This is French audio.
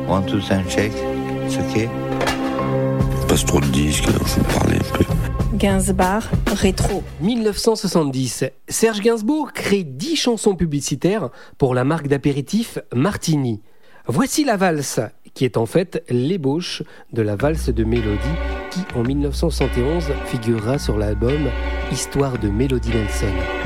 One, two, and shake. It's okay. Passe trop de disques, alors je vais parler un peu. Gainsbourg, rétro. 1970, Serge Gainsbourg crée 10 chansons publicitaires pour la marque d'apéritif Martini. Voici la valse, qui est en fait l'ébauche de la valse de Mélodie, qui en 1971 figurera sur l'album Histoire de Mélodie Nelson.